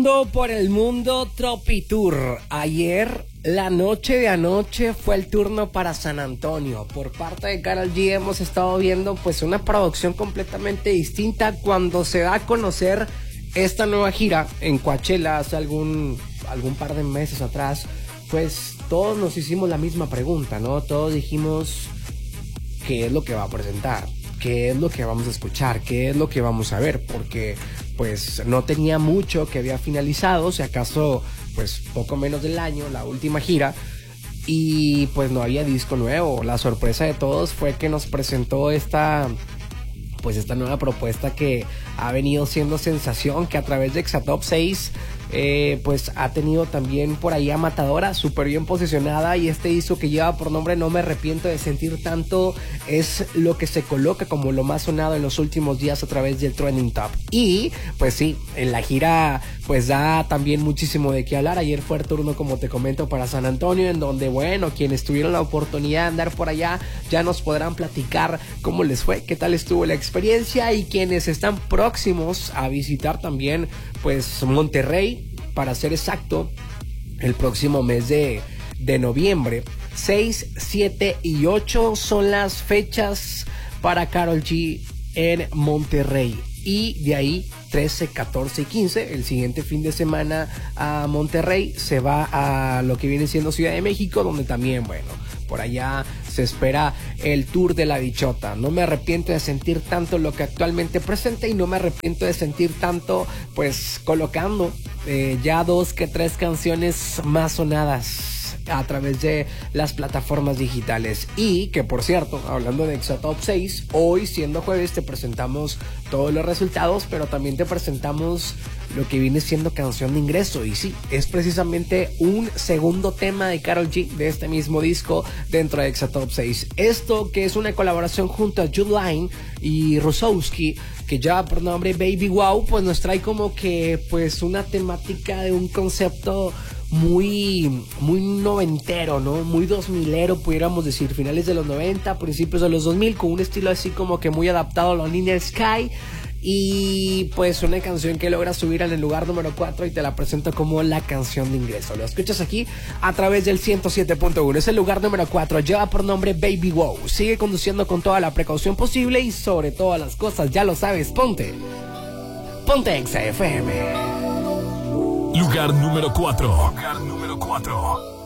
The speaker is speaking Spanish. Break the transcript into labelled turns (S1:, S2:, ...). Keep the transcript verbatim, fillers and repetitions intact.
S1: Por el mundo Tropitour. Ayer, la noche de anoche, fue el turno para San Antonio. Por parte de Karol G hemos estado viendo pues una producción completamente distinta cuando se da a conocer esta nueva gira en Coachella hace algún, algún par de meses atrás. Pues todos nos hicimos la misma pregunta, ¿no? Todos dijimos, ¿qué es lo que va a presentar? ¿Qué es lo que vamos a escuchar? ¿Qué es lo que vamos a ver? Porque pues no tenía mucho que había finalizado, si acaso pues poco menos del año, la última gira, y pues no había disco nuevo. La sorpresa de todos fue que nos presentó esta pues esta nueva propuesta que ha venido siendo sensación, que a través de Exatop seis eh, pues ha tenido también por ahí a Matadora súper bien posicionada, y este disco que lleva por nombre No Me Arrepiento de Sentir Tanto es lo que se coloca como lo más sonado en los últimos días a través del Trending Top. Y pues sí, en la gira pues da también muchísimo de qué hablar. Ayer fue el turno, como te comento, para San Antonio, en donde bueno, quienes tuvieron la oportunidad de andar por allá ya nos podrán platicar cómo les fue, qué tal estuvo la experiencia, y quienes están próximos a visitar también pues Monterrey, para ser exacto, el próximo mes de, de noviembre. Seis, siete y ocho son las fechas para Karol G en Monterrey, y de ahí trece, catorce y quince, el siguiente fin de semana a Monterrey, se va a lo que viene siendo Ciudad de México, donde también, bueno, por allá se espera el tour de la bichota. No me arrepiento de sentir tanto lo que actualmente presenta, y no me arrepiento de sentir tanto pues colocando eh, ya dos que tres canciones más sonadas a través de las plataformas digitales. Y que por cierto, hablando de Exatop seis, hoy siendo jueves te presentamos todos los resultados, pero también te presentamos lo que viene siendo canción de ingreso. Y sí, es precisamente un segundo tema de Karol G de este mismo disco dentro de Exatop seis. Esto que es una colaboración junto a Jude Line y Rusowski, que lleva por nombre Baby Wow, pues nos trae como que pues una temática de un concepto muy muy noventero, ¿no? Muy dos milero, pudiéramos decir, finales de los noventa, principios de los dos mil, con un estilo así como que muy adaptado a lo Linear Sky. Y pues una canción que logra subir en el lugar número cuatro, y te la presento como la canción de ingreso. Lo escuchas aquí a través del ciento siete punto uno. Es el lugar número cuatro, lleva por nombre Baby Wow. Sigue conduciendo con toda la precaución posible, y sobre todas las cosas, ya lo sabes, ponte Ponte Exa F M.
S2: Lugar número cuatro. Lugar número cuatro.